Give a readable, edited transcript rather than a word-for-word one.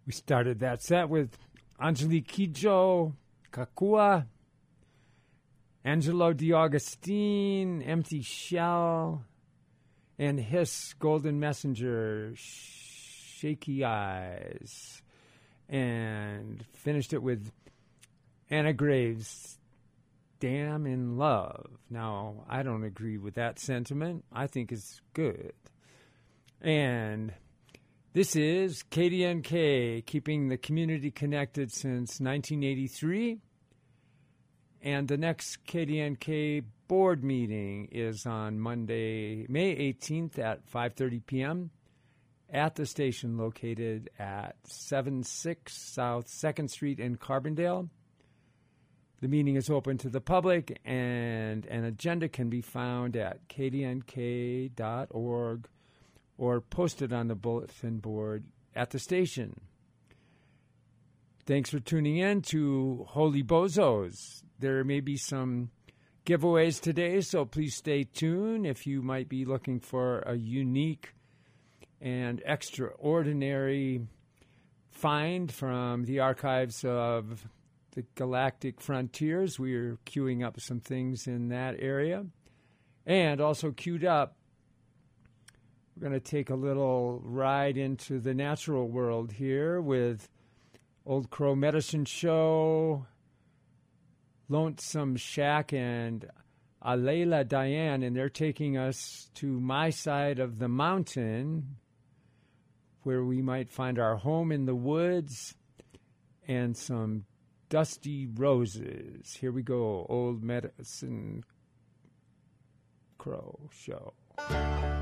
We started that set with Angelique Kidjo, Kakua, Angelo D'Augustine, Empty Shell, and Hiss, Golden Messenger, Shaky Eyes. And finished it with Anna Graves, Damn in Love. Now, I don't agree with that sentiment. I think it's good. And this is KDNK, keeping the community connected since 1983. And the next KDNK board meeting is on Monday, May 18th at 5:30 p.m. at the station located at 76 South 2nd Street in Carbondale. The meeting is open to the public, and an agenda can be found at kdnk.org or posted on the bulletin board at the station. Thanks for tuning in to Holy Bozos. There may be some giveaways today, so please stay tuned if you might be looking for a unique and extraordinary find from the archives of the Galactic Frontiers. We're queuing up some things in that area. And also queued up, we're going to take a little ride into the natural world here with Old Crow Medicine Show, Lonesome Shack, and Alayla Diane, and they're taking us to my side of the mountain where we might find our home in the woods and some dusty roses. Here we go, Old Medicine Crow Show.